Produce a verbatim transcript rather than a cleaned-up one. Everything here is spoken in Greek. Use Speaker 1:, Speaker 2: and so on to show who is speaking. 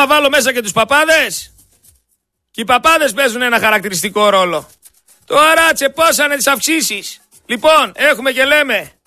Speaker 1: άμα βάλω μέσα και τους παπάδες, και οι παπάδες παίζουν ένα χαρακτηριστικό ρόλο. Τώρα τσεπώσανε τις αυξήσεις. Λοιπόν, έχουμε και λέμε,